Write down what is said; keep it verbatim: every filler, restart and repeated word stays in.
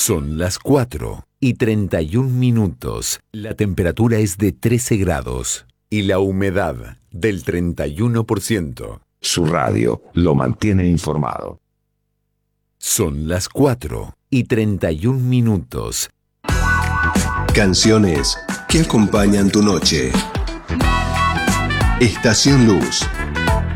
Son las cuatro y treinta y un minutos. La temperatura es de trece grados y la humedad del treinta y uno por ciento. Su radio lo mantiene informado. Son las cuatro y treinta y un minutos. Canciones que acompañan tu noche. Estación Luz.